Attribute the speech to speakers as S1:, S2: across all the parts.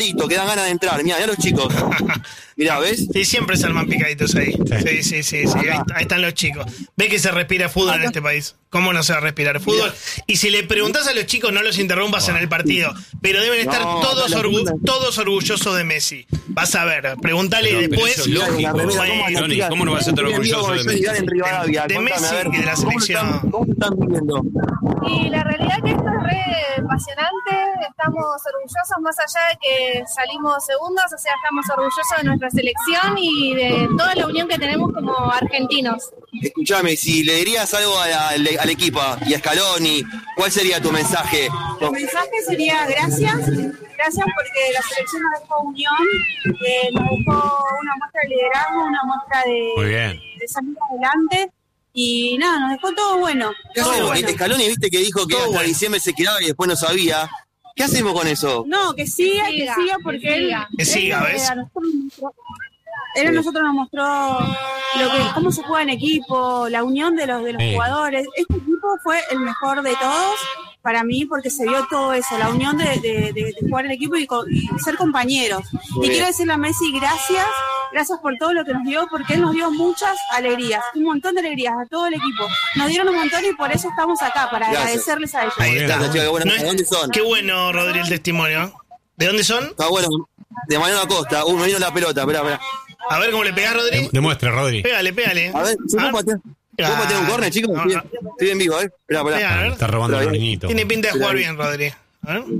S1: que dan ganas de entrar. Mirá los chicos. Mirá, ¿ves?
S2: Sí, siempre se arman picaditos ahí. Sí. Ahí están los chicos. ¿Ves que se respira fútbol en este país? ¿Cómo no se va a respirar fútbol? Y si le preguntás a los chicos, no los interrumpas en el partido. Pero deben estar todos orgullosos de Messi. Vas a ver, preguntale después.
S3: Eso es lógico. ¿Cómo no vas a estar orgulloso de Messi?
S2: De Messi y de la selección.
S1: ¿Cómo están viviendo?
S4: Y la realidad es que esto es re apasionante, estamos orgullosos más allá de que salimos segundos, o sea, estamos orgullosos de nuestra selección y de toda la unión que tenemos como argentinos.
S1: Escuchame, si le dirías algo al equipo y a Scaloni, ¿cuál sería tu mensaje?
S4: El mensaje sería gracias porque la selección nos dejó unión, nos dejó una muestra de liderazgo, una muestra de salir adelante. Y nada, nos dejó todo bueno.
S1: Todo bueno. Scaloni, viste que dijo que hasta diciembre se quedaba y después no sabía. ¿Qué hacemos con eso?
S4: No, que siga porque él...
S2: Que siga, ¿ves?
S4: Él a nosotros nos mostró cómo se juega en equipo, la unión de los jugadores. Este equipo fue el mejor de todos para mí porque se vio todo eso, la unión de jugar en equipo y ser compañeros. Y quiero decirle a Messi gracias por todo lo que nos dio, porque él nos dio muchas alegrías, un montón de alegrías a todo el equipo. Nos dieron un montón y por eso estamos acá, para agradecerles a ellos.
S2: Ahí está.
S1: ¿De dónde son?
S2: Qué bueno, Rodri, el testimonio. ¿De dónde son?
S1: Está bueno. De Mariano Acosta. Me vino la pelota, esperá.
S2: A ver cómo le pegás, Rodri.
S3: Demuestre, Rodri.
S2: Pégale.
S1: A ver, ¿puedo patear un córner, chicos?
S2: No.
S1: Estoy en vivo, Esperá.
S3: Está robando el niñito.
S2: Tiene pinta de jugar bien, Rodri. A ver.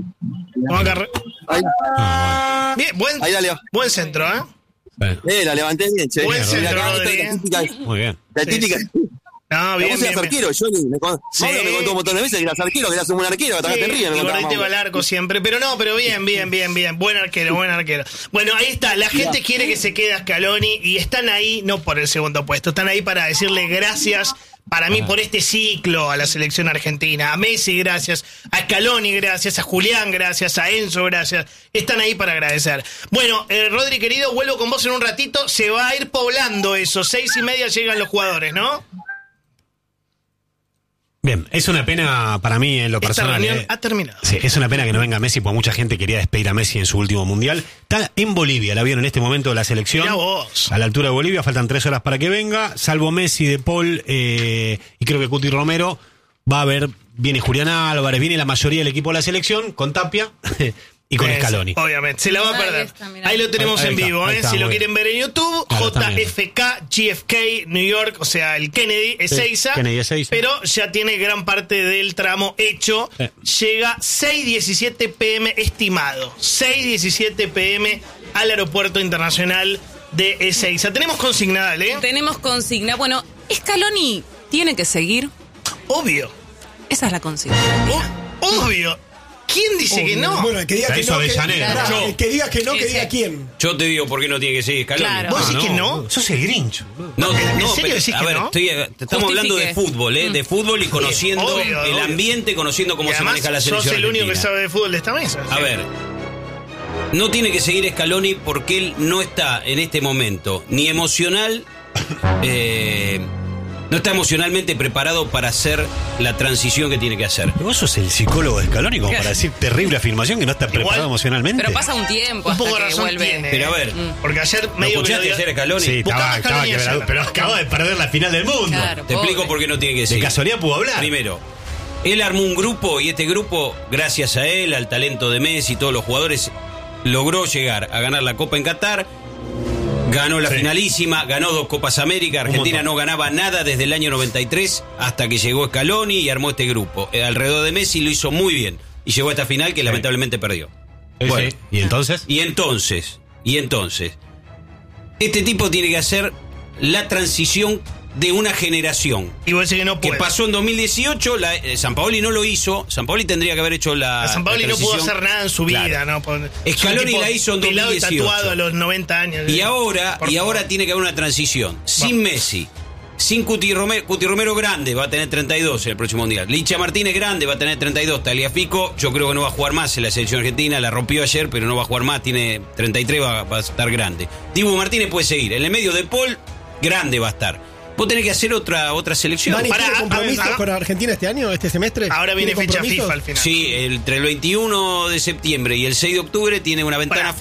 S2: Bien, buen centro,
S1: La levanté bien, che.
S2: Buen centro, Rodri.
S3: Muy bien.
S1: La típica.
S2: No, bien.
S1: Vos eras arquero, Johnny. Me contó un montón de veces que eras arquero, que eras un buen arquero, que te ríes.
S2: Y Gordete va al arco siempre. Pero bien. Buen arquero. Bueno, ahí está. La gente quiere que se quede Scaloni y están ahí, no por el segundo puesto, están ahí para decirle gracias. Para mí, por este ciclo a la selección argentina. A Messi, gracias. A Scaloni, gracias. A Julián, gracias. A Enzo, gracias. Están ahí para agradecer. Bueno, Rodri, querido, vuelvo con vos en un ratito. Se va a ir poblando eso. 6:30 llegan los jugadores, ¿no?
S3: Bien, es una pena para mí en lo personal.
S2: Esta reunión ha terminado.
S3: Sí, es una pena que no venga Messi, porque mucha gente quería despedir a Messi en su último mundial. Está en Bolivia, la vieron en este momento la selección.
S2: Mirá vos.
S3: A la altura de Bolivia, faltan 3 horas para que venga. Salvo Messi, De Paul y creo que Cuti Romero, va a haber, viene Julián Álvarez, viene la mayoría del equipo de la selección, con Tapia y con Scaloni.
S2: Obviamente, se la va a perder. Ahí lo tenemos en vivo, si lo quieren ver en YouTube, JFK, GFK, New York, o sea, el Kennedy, Ezeiza, pero ya tiene gran parte del tramo hecho. Llega 6:17 p.m. estimado, 6:17 p.m. al aeropuerto internacional de Ezeiza. Tenemos consigna, dale.
S5: Tenemos consigna. Bueno, Scaloni tiene que seguir.
S2: Obvio.
S5: Esa es la consigna.
S2: Obvio. ¿Quién dice que no?
S6: Bueno, el que diga que no, que diga que no, que diga quién.
S7: Yo te digo por qué no tiene que seguir Scaloni.
S5: Claro.
S2: ¿Vos decís que no?
S3: Sos el Grinch.
S7: No,
S2: ¿En serio decís que no?
S7: Estamos hablando de fútbol, de fútbol y conociendo
S2: Obvio.
S7: el ambiente, conociendo cómo se maneja la selección.
S2: Sos el único
S7: argentina.
S2: que sabe de fútbol de esta mesa.
S7: A ver, no tiene que seguir Scaloni porque él no está en este momento ni emocional, no está emocionalmente preparado para hacer la transición que tiene que hacer.
S3: ¿Vos sos el psicólogo de Scaloni como para decir terrible afirmación que no está preparado emocionalmente?
S5: Pero pasa un tiempo
S2: Un
S5: hasta
S2: poco
S5: que
S2: razón
S5: vuelve.
S2: tiene.
S7: Pero a ver,
S2: Porque ayer
S7: ¿no
S2: medio
S7: escuchaste
S2: que
S7: ayer a Scaloni?
S3: Sí, estaba pero acaba de perder la final del mundo.
S5: Claro,
S7: Te explico por qué no tiene que
S3: De
S7: seguir.
S3: casualidad pudo hablar.
S7: Primero, él armó un grupo y este grupo, gracias a él, al talento de Messi y todos los jugadores, logró llegar a ganar la Copa en Qatar. Ganó la finalísima, ganó 2 Copas América. Argentina no ganaba nada desde el año 93 hasta que llegó Scaloni y armó este grupo. Alrededor de Messi lo hizo muy bien y llegó a esta final que lamentablemente perdió. Bueno,
S3: ¿Y entonces?
S7: Y entonces, este tipo tiene que hacer la transición de una generación.
S2: Y vos decís que no puede.
S7: Que pasó en 2018, Sampaoli no lo hizo. Sampaoli tendría que haber hecho la
S2: Sampaoli no pudo hacer nada en su vida,
S7: Claro.
S2: ¿no?
S7: Scaloni la hizo en 2018.
S2: Y tatuado a los 90 años.
S7: Y ahora tiene que haber una transición. Sin Messi, sin Cuti Romero grande, va a tener 32 en el próximo mundial. Licha Martínez grande, va a tener 32. Tagliafico, yo creo que no va a jugar más en la selección argentina. La rompió ayer, pero no va a jugar más. Tiene 33, va a estar grande. Dibu Martínez puede seguir. En el medio de Paul, grande va a estar. vos tenés que hacer otra selección.
S6: ¿Dani tiene
S2: Para-
S6: compromisos con Argentina este año, este semestre?
S2: Ahora viene
S6: ¿Tiene
S2: fecha
S6: compromisos?
S2: FIFA al final.
S7: Sí, entre el 21 de septiembre y el 6 de octubre tiene una ventana
S2: Pará,